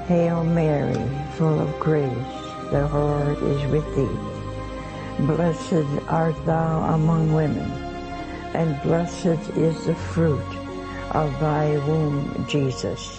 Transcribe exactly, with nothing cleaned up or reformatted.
Hail Mary, full of grace, the Lord is with thee. Blessed art thou among women, and blessed is the fruit of thy womb, Jesus.